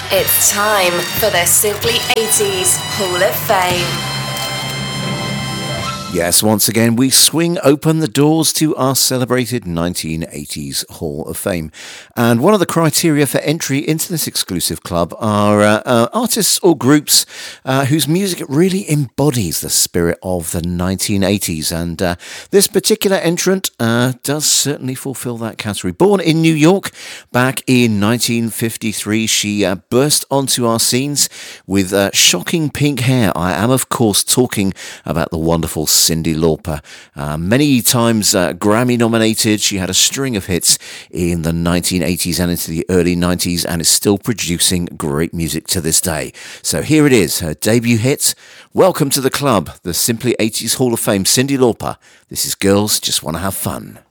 It's time for the Simply 80s Hall of Fame. Yes, once again, we swing open the doors to our celebrated 1980s Hall of Fame. And one of the criteria for entry into this exclusive club are artists or groups whose music really embodies the spirit of the 1980s. And this particular entrant does certainly fulfill that category. Born in New York back in 1953, she burst onto our scenes with shocking pink hair. I am, of course, talking about the wonderful Cyndi Lauper. Many times Grammy nominated, she had a string of hits in the 1980s and into the early 90s and is still producing great music to this day. So here it is, her debut hit. Welcome to the club, the Simply 80s Hall of Fame, Cyndi Lauper. This is Girls Just Want to Have Fun.